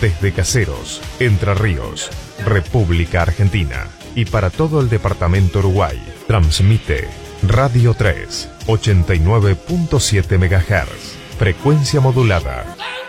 desde Caseros, Entre Ríos, República Argentina y para todo el departamento Uruguay. Transmite Radio 3, 89.7 MHz, frecuencia modulada.